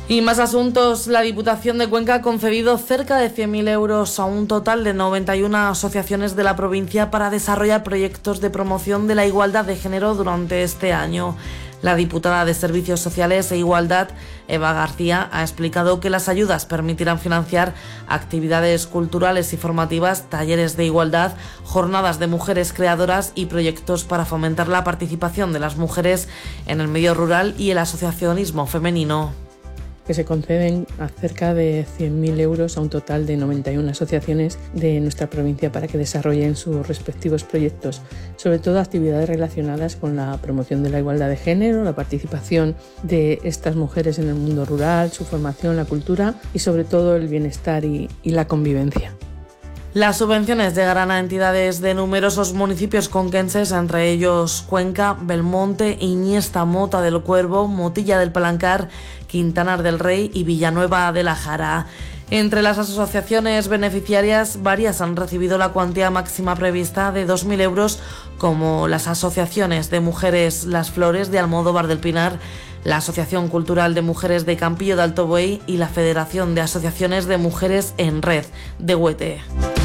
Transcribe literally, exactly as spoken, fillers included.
Y más asuntos. La Diputación de Cuenca ha concedido cerca de cien mil euros a un total de noventa y una asociaciones de la provincia para desarrollar proyectos de promoción de la igualdad de género durante este año. La diputada de Servicios Sociales e Igualdad, Eva García, ha explicado que las ayudas permitirán financiar actividades culturales y formativas, talleres de igualdad, jornadas de mujeres creadoras y proyectos para fomentar la participación de las mujeres en el medio rural y el asociacionismo femenino. Que se conceden a cerca de cien mil euros a un total de noventa y una asociaciones de nuestra provincia para que desarrollen sus respectivos proyectos, sobre todo actividades relacionadas con la promoción de la igualdad de género, la participación de estas mujeres en el mundo rural, su formación, la cultura y sobre todo el bienestar y, y la convivencia. Las subvenciones llegarán a entidades de numerosos municipios conquenses, entre ellos Cuenca, Belmonte, Iniesta, Mota del Cuervo, Motilla del Palancar, Quintanar del Rey y Villanueva de la Jara. Entre las asociaciones beneficiarias, varias han recibido la cuantía máxima prevista de dos mil euros, como las asociaciones de mujeres Las Flores de Almodóvar del Pinar, la Asociación Cultural de Mujeres de Campillo de Alto Buey y la Federación de Asociaciones de Mujeres en Red de Huete.